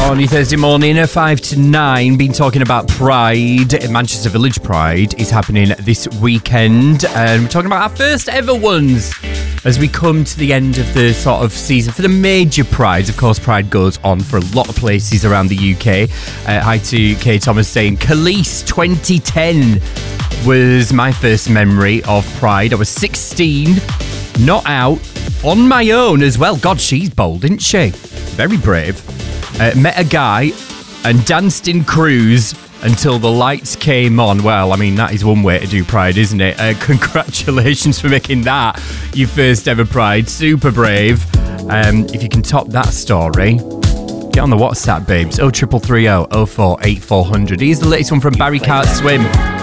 On your Thursday morning at 5 to 9, been talking about Pride. Manchester Village Pride is happening this weekend, and we're talking about our first ever ones as we come to the end of the sort of season for the major Prides. Of course, Pride goes on for a lot of places around the UK. Hi to Kay Thomas saying, Khalees 2010 was my first memory of Pride. I was 16, not out, on my own as well. God, she's bold, isn't she? Very brave. Met a guy and danced in Cruise until the lights came on. Well, I mean, that is one way to do Pride, isn't it? Congratulations for making that your first ever Pride. Super brave. If you can top that story, get on the WhatsApp, babes. 0330 04 8400. Here's the latest one from Barry Cart Swim.